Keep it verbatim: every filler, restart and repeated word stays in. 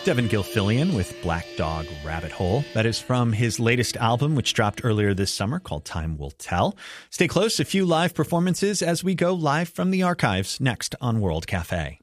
Devin Gilfillian with Black Dog Rabbit Hole. That is from his latest album, which dropped earlier this summer, called Time Will Tell. Stay close, a few live performances as we go live from the archives next on World Cafe.